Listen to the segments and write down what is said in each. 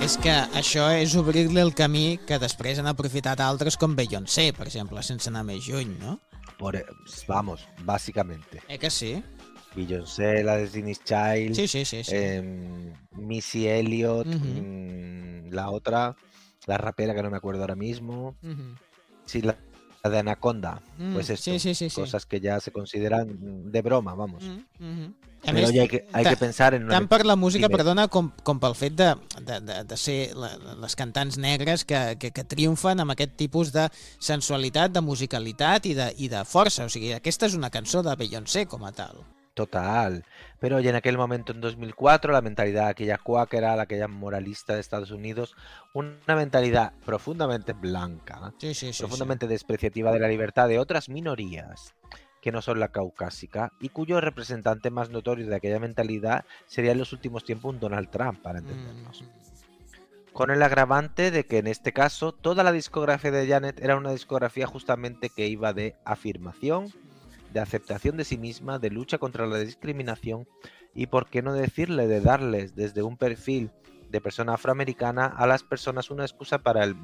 és que això és obrir-li el camí que després han aprofitat altres com Beyoncé, per exemple, sense anar més lluny, no? Vamos, básicamente. Que sí? Beyoncé, la Destiny's Child, Sí, sí, sí, sí. Missy Elliott, Mhm. la otra, la rapera que no me acuerdo ahora mismo. Mhm. Sí, la de Anaconda. Pues Sí, esto, sí, sí, sí. cosas que ya se consideran de broma, vamos. A Pero més, oye, hay que pensar en una... tant per la música, Dime, perdona, com pel fet de ser les cantants negres que triomfen amb aquest tipus de sensualitat, de musicalitat i de força. O sigui, aquesta és una cançó de Beyoncé com a tal. total. Pero oye, en aquel momento, en 2004, la mentalidad aquella cuáquera, aquella moralista de Estados Unidos, una mentalidad profundamente blanca, Sí, sí, sí, sí. profundamente despreciativa de la libertad de otras minorías que no son la caucásica y cuyo representante más notorio de aquella mentalidad sería en los últimos tiempos un Donald Trump, para entendernos. Con el agravante de que en este caso toda la discografía de Janet era una discografía justamente que iba de afirmación, de aceptación de sí misma, de lucha contra la discriminación y, por qué no decirle, de darles desde un perfil de persona afroamericana a las personas una excusa para el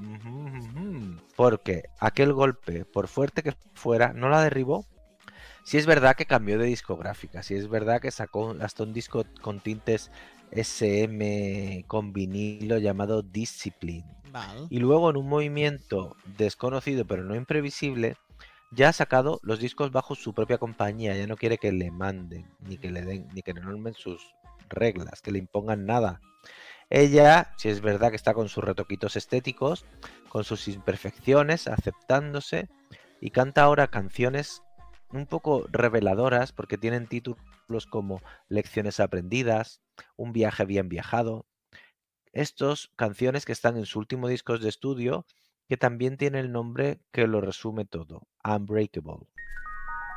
porque aquel golpe, por fuerte que fuera, no la derribó. Si es verdad que cambió de discográfica, si es verdad que sacó hasta un disco con tintes SM con vinilo llamado Discipline. Val. Y luego, en un movimiento desconocido pero no imprevisible, ya ha sacado los discos bajo su propia compañía. Ya no quiere que le manden, ni que le den, ni que le normen sus reglas, que le impongan nada. Ella, si es verdad que está con sus retoquitos estéticos, con sus imperfecciones, aceptándose, y canta ahora canciones un poco reveladoras porque tienen títulos como Lecciones aprendidas, Un viaje bien viajado. Estos canciones que están en su último disco de estudio, que también tiene el nombre que lo resume todo, Unbreakable.